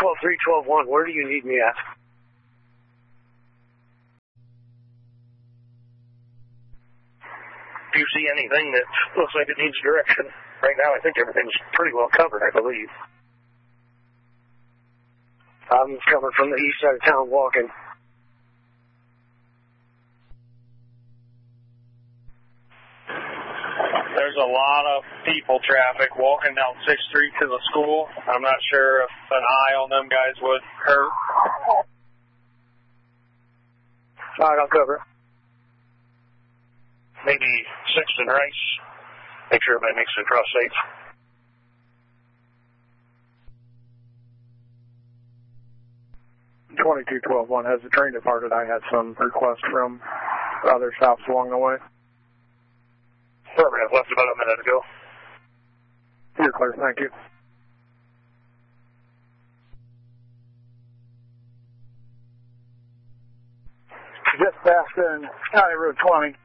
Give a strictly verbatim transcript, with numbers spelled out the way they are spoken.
twelve three, twelve one, where do you need me at? Do you see anything that looks like it needs direction? Right now, I think everything's pretty well covered, I believe. I'm coming from the east side of town walking. There's a lot of people traffic walking down sixth street to the school. I'm not sure if an eye on them guys would hurt. All right, I'll cover it. Maybe sixth and Rice. Make sure everybody makes it across safe. twenty-two twelve one has the train departed. I had some requests from other stops along the way. Affirmative, left about a minute ago. You're clear, thank you. Just passed in County Road twenty.